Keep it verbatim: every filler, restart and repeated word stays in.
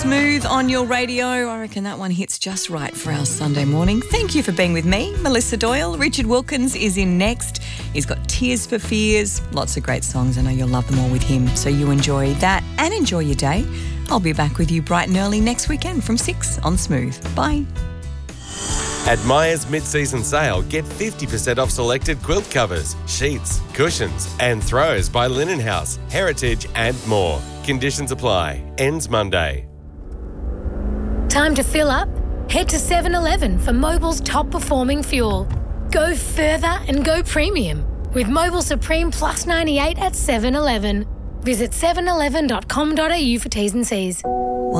Smooth on your radio. I reckon that one hits just right for our Sunday morning. Thank you for being with me, Melissa Doyle. Richard Wilkins is in next. He's got Tears for Fears. Lots of great songs. I know you'll love them all with him. So you enjoy that and enjoy your day. I'll be back with you bright and early next weekend from six on Smooth. Bye. At Myers mid-season sale, get fifty percent off selected quilt covers, sheets, cushions and throws by Linen House, Heritage and more. Conditions apply. Ends Monday. Time to fill up? Head to seven eleven for Mobil's top-performing fuel. Go further and go premium with Mobil Supreme Plus ninety-eight at seven eleven. Visit seven eleven dot com dot a u for T's and C's.